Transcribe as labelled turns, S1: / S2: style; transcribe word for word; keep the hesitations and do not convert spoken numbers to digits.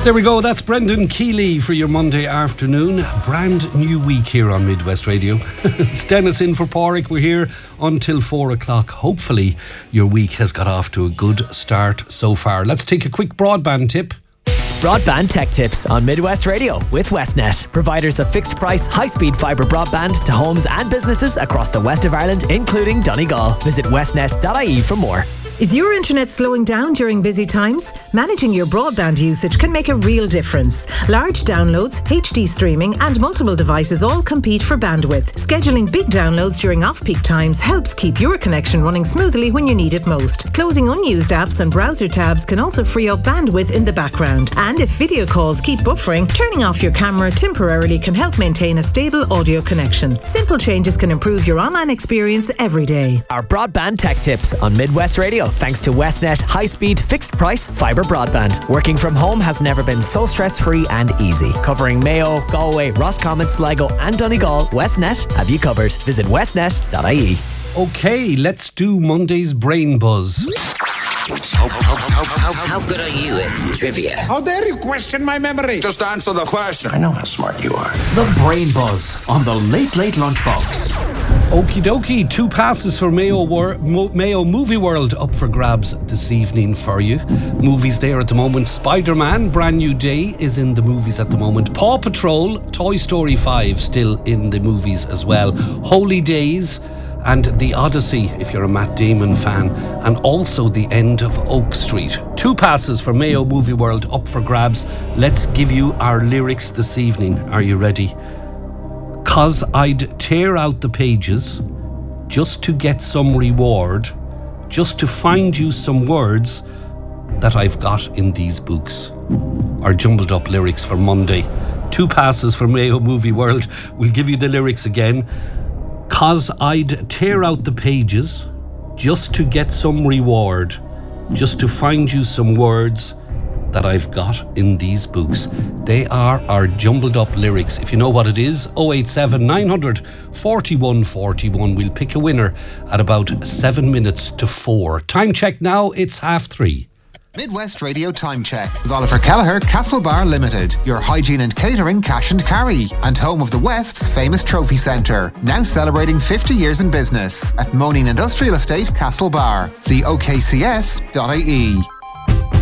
S1: There we go, that's Brendan Keeley for your Monday afternoon. Brand new week here on Midwest Radio. It's Dennis in for Porrick. We're here until four o'clock. Hopefully your week has got off to a good start so far. Let's take a quick broadband tip.
S2: Broadband Tech Tips on Midwest Radio with Westnet, providers of fixed price, high-speed fibre broadband to homes and businesses across the west of Ireland, including Donegal. Visit westnet dot I E for more.
S3: Is your internet slowing down during busy times? Managing your broadband usage can make a real difference. Large downloads, H D streaming and multiple devices all compete for bandwidth. Scheduling big downloads during off-peak times helps keep your connection running smoothly when you need it most. Closing unused apps and browser tabs can also free up bandwidth in the background. And if video calls keep buffering, turning off your camera temporarily can help maintain a stable audio connection. Simple changes can improve your online experience every day.
S2: Our Broadband Tech Tips on Midwest Radio. Thanks to Westnet high-speed, fixed-price fibre broadband. Working from home has never been so stress-free and easy. Covering Mayo, Galway, Roscommon, Sligo and Donegal, Westnet have you covered. Visit westnet dot I E.
S1: Okay, let's do Monday's Brain Buzz.
S4: How, how, how, how, how good are you at trivia?
S5: How dare you question my memory?
S6: Just answer the question.
S4: I know how smart you are.
S7: The Brain Buzz on the Late Late Lunchbox.
S1: Okie dokie, two passes for Mayo, Wor- Mo- Mayo Movie World up for grabs this evening for you. Movies there at the moment. Spider-Man, Brand New Day is in the movies at the moment. Paw Patrol, Toy Story five still in the movies as well. Holy Days and The Odyssey if you're a Matt Damon fan, and also The End of Oak Street. Two passes for Mayo Movie World up for grabs. Let's give you our lyrics this evening. Are you ready? 'Cause I'd tear out the pages just to get some reward, just to find you some words that I've got in these books. Our jumbled up lyrics for Monday. Two passes for Mayo Movie World. We'll give you the lyrics again. 'Cause I'd tear out the pages just to get some reward, just to find you some words that I've got in these books. They are our jumbled up lyrics. If you know what it is, oh eight seven, nine hundred, forty-one forty-one. We'll pick a winner at about seven minutes to four. Time check now, it's half three.
S8: Midwest Radio Time Check with Oliver Kelleher, Castlebar Limited, your hygiene and catering cash and carry, and home of the West's famous trophy centre, now celebrating fifty years in business at Moaning Industrial Estate, Castlebar. See O K C S dot I E.